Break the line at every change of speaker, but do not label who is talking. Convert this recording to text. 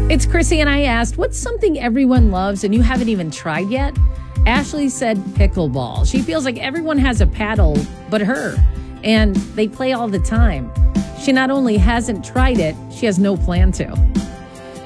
It's Chrissy, and I asked, what's something everyone loves and you haven't even tried yet? Ashley said pickleball. She feels like everyone has a paddle but her, and they play all the time. She not only hasn't tried it, she has no plan to.